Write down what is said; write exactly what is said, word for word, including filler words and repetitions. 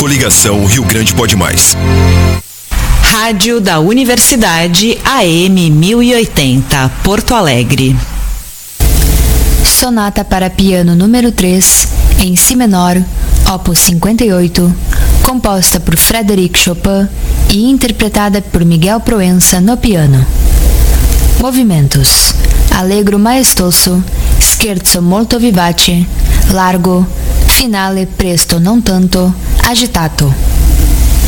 Coligação Rio Grande Pode Mais. Rádio da Universidade A M mil e oitenta, Porto Alegre. Sonata para piano número três, em si menor, opus cinquenta e oito, composta por Frédéric Chopin e interpretada por Miguel Proença no piano. Movimentos: allegro maestoso, scherzo molto vivace, largo, finale presto non tanto, agitato.